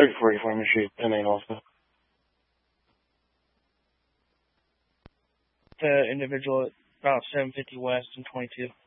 3484 Main Street, MA also. The individual about 750 West and 22.